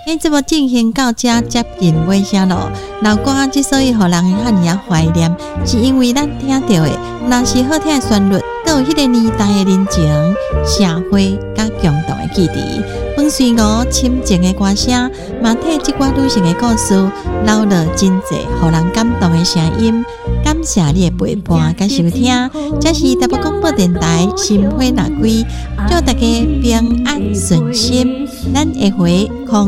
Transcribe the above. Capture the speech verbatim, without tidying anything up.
因节目进行到这接近尾声咯。老歌之所以互人遐尔啊怀念，是因为咱听到的若是好听的旋律，还有迄个年代的人情、社会甲共同的记忆。粉碎我深情的歌声，嘛替这寡女性的故事留了真侪互人感动的声音。感谢你的陪伴甲收听，这是台北广播电台心花闹鬼，祝大家平安顺心。咱下回空